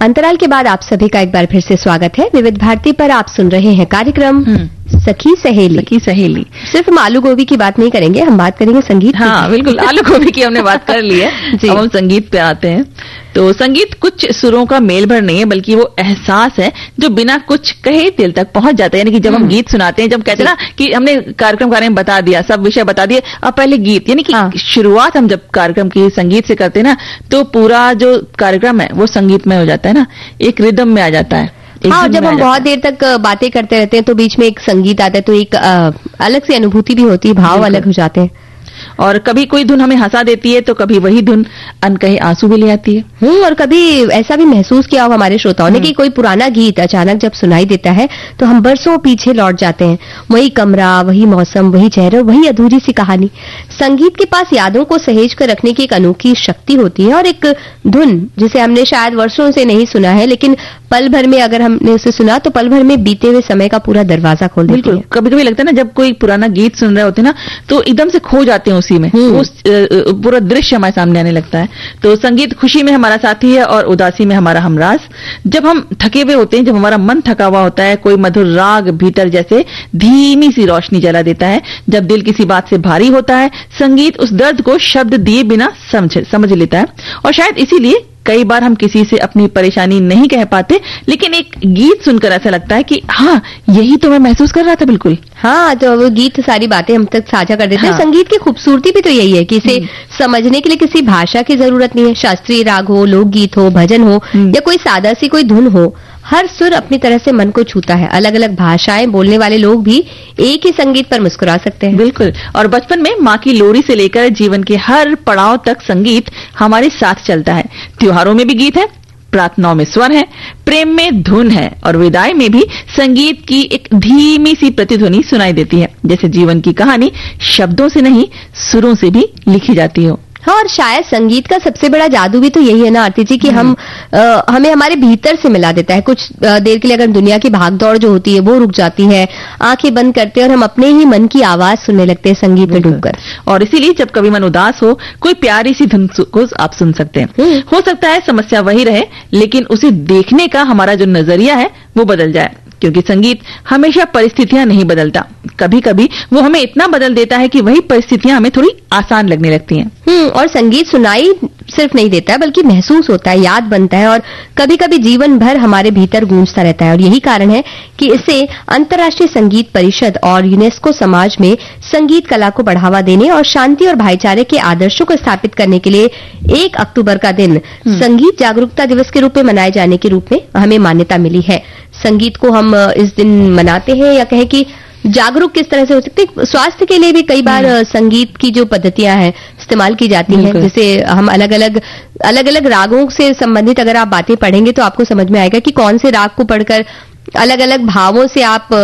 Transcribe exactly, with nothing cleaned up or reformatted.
अंतराल के बाद आप सभी का एक बार फिर से स्वागत है। विविध भारती पर आप सुन रहे हैं कार्यक्रम सखी सहेली। सखी सहेली। सिर्फ हम आलू गोभी की बात नहीं करेंगे, हम बात करेंगे संगीत। हाँ बिल्कुल, आलू गोभी की हमने बात कर ली है। अब हम संगीत पे आते हैं। तो संगीत कुछ सुरों का मेल भर नहीं है, बल्कि वो एहसास है जो बिना कुछ कहे दिल तक पहुंच जाता है। यानी कि जब हम गीत सुनाते हैं, जब कहते हैं ना कि हमने कार्यक्रम के बारे में बता दिया, सब विषय बता दिए, अब पहले गीत, यानी कि हाँ। शुरुआत हम जब कार्यक्रम की संगीत से करते हैं ना, तो पूरा जो कार्यक्रम है वो संगीतमय हो जाता है ना, एक रिदम में आ जाता है। हाँ, जब हम बहुत देर तक बातें करते रहते हैं तो बीच में एक संगीत आता है, तो एक आ, अलग सी अनुभूति भी होती है, भाव अलग हो जाते हैं। और कभी कोई धुन हमें हंसा देती है, तो कभी वही धुन अनकहे आंसू भी ले आती है। हम्म और कभी ऐसा भी महसूस किया होगा हमारे श्रोताओं ने कि कोई पुराना गीत अचानक जब सुनाई देता है तो हम बरसों पीछे लौट जाते हैं। वही कमरा, वही मौसम, वही चेहरा, वही अधूरी सी कहानी। संगीत के पास यादों को सहेज कर रखने की एक अनोखी शक्ति होती है, और एक धुन जिसे हमने शायद वर्षों से नहीं सुना है, लेकिन पल भर में अगर हमने उसे सुना तो पल भर में बीते हुए समय का पूरा दरवाजा खोल देती है। कभी कभी लगता है ना, जब कोई पुराना गीत सुन रहे होते हैं ना, तो एकदम से खो जाते हैं उसी में, उस पूरा दृश्य हमारे सामने आने लगता है। तो संगीत खुशी में हमारा साथी है और उदासी में हमारा हमराज। जब हम थके हुए होते हैं, जब हमारा मन थका हुआ होता है, कोई मधुर राग भीतर जैसे धीमी सी रोशनी जला देता है। जब दिल किसी बात से भारी होता है, संगीत उस दर्द को शब्द दिए बिना समझ समझ लेता है। और शायद इसीलिए कई बार हम किसी से अपनी परेशानी नहीं कह पाते, लेकिन एक गीत सुनकर ऐसा लगता है कि हाँ, यही तो मैं महसूस कर रहा था। बिल्कुल हाँ, तो वो गीत सारी बातें हम तक साझा कर देते हैं। हाँ। संगीत की खूबसूरती भी तो यही है कि इसे समझने के लिए किसी भाषा की जरूरत नहीं है। शास्त्रीय राग हो, लोकगीत हो, भजन हो, या कोई सादा सी कोई धुन हो, हर सुर अपनी तरह से मन को छूता है। अलग अलग भाषाएं बोलने वाले लोग भी एक ही संगीत पर मुस्कुरा सकते हैं। बिल्कुल। और बचपन में माँ की लोरी से लेकर जीवन के हर पड़ाव तक संगीत हमारे साथ चलता है। त्योहारों में भी गीत है, प्रार्थनाओं में स्वर है, प्रेम में धुन है, और विदाई में भी संगीत की एक धीमी सी प्रतिध्वनि सुनाई देती है, जैसे जीवन की कहानी शब्दों से नहीं सुरों से भी लिखी जाती हो। हाँ, और शायद संगीत का सबसे बड़ा जादू भी तो यही है ना आरती जी, कि हम आ, हमें हमारे भीतर से मिला देता है। कुछ आ, देर के लिए अगर दुनिया की भागदौड़ जो होती है वो रुक जाती है, आंखें बंद करते हैं और हम अपने ही मन की आवाज सुनने लगते हैं संगीत में डूबकर। और इसीलिए जब कभी मन उदास हो, कोई प्यारी सी धुन को आप सुन सकते हैं। हो सकता है समस्या वही रहे, लेकिन उसे देखने का हमारा जो नजरिया है वो बदल जाए, क्योंकि संगीत हमेशा परिस्थितियां नहीं बदलता। कभी कभी वो हमें इतना बदल देता है कि वही परिस्थितियां हमें थोड़ी आसान लगने लगती हैं। हम्म और संगीत सुनाई सिर्फ नहीं देता है, बल्कि महसूस होता है, याद बनता है, और कभी कभी जीवन भर हमारे भीतर गूंजता रहता है। और यही कारण है कि इसे अंतर्राष्ट्रीय संगीत परिषद और यूनेस्को समाज में संगीत कला को बढ़ावा देने और शांति और भाईचारे के आदर्शों को स्थापित करने के लिए एक अक्टूबर का दिन संगीत जागरूकता दिवस के रूप में मनाए जाने के रूप में हमें मान्यता मिली है। संगीत को हम इस दिन मनाते हैं, या कहें कि जागरूक किस तरह से हो सकते हैं। स्वास्थ्य के लिए भी कई बार संगीत की जो पद्धतियां हैं इस्तेमाल की जाती हैं, जैसे हम अलग अलग अलग अलग रागों से संबंधित अगर आप बातें पढ़ेंगे तो आपको समझ में आएगा कि कौन से राग को पढ़कर अलग अलग भावों से आप